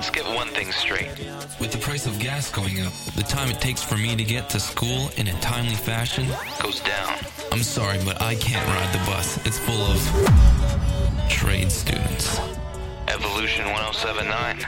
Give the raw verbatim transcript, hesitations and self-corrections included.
Let's get one thing straight. With the price of gas going up, the time it takes for me to get to school in a timely fashion Goes down. I'm sorry, but I can't ride the bus. It's full of trade students. Evolution ten seventy-nine.